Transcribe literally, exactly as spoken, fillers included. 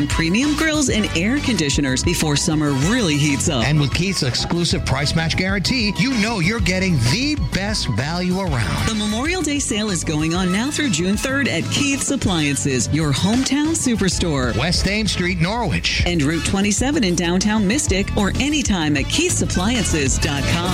Premium grills and air conditioners before summer really heats up. And with Keith's exclusive price match guarantee, you know you're getting the best value around. The Memorial Day sale is going on now through June third at Keith's Appliances, your hometown superstore. West Ames Street, Norwich. And Route twenty-seven in downtown Mystic, or anytime at keiths appliances dot com.